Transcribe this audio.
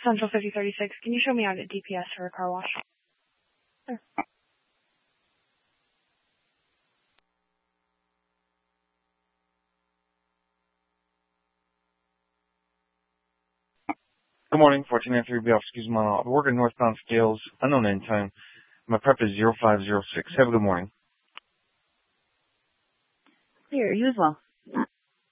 Central 5036. Can you show me out at DPS for a car wash? Sure. Good morning, 1493B off, excuse me, I'm working northbound scales, unknown end time. My prep is 0506. Have a good morning. Here, you as well.